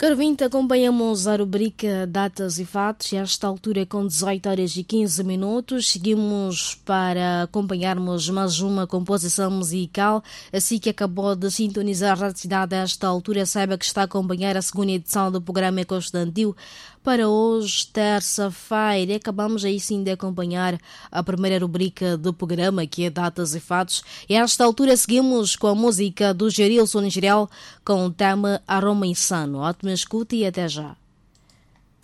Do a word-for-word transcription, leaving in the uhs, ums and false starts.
Caro vinte, acompanhamos a rubrica Datas e Fatos e a esta altura com dezoito horas e quinze minutos. Seguimos para acompanharmos mais uma composição musical. Assim que acabou de sintonizar a cidade a esta altura, saiba que está a acompanhar a segunda edição do programa Constantil. Para hoje, terça-feira, acabamos aí sim de acompanhar a primeira rubrica do programa, que é Datas e Fatos. E a esta altura seguimos com a música do Gerilson Gerel com o tema Aroma Insano. Ótima escuta e até já.